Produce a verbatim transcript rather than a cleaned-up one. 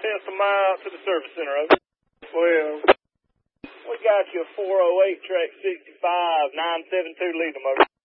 Yes, I'm out to the service center, over. Well, we got you a four oh eight track sixty-five, nine seven two lead them over.